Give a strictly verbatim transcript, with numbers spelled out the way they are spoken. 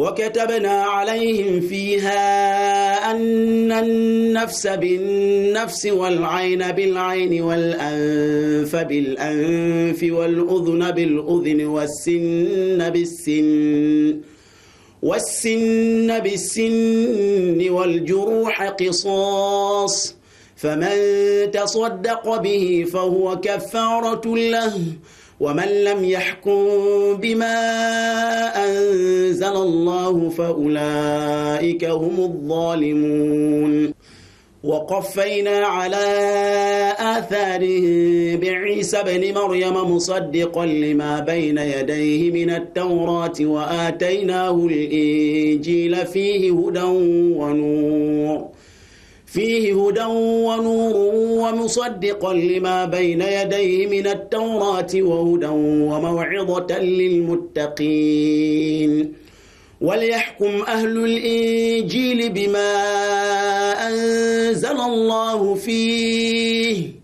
وكتبنا عليهم فيها أن النفس بالنفس والعين بالعين والأنف بالأنف والأذن بالأذن والسن بالسن والسن بالسن والجروح قصاص، فمن تصدق به فهو كفارة له، ومن لم يحكم بما أنزل الله فأولئك هم الظالمون. وقفينا على آثاره بعيسى بن مريم مصدقا لما بين يديه من التوراة وآتيناه الإنجيل فيه هدى ونور فيه هدى ونور ومصدقا لما بين يديه من التوراة وهدى وموعظة للمتقين. وليحكم أهل الإنجيل بما أنزل الله فيه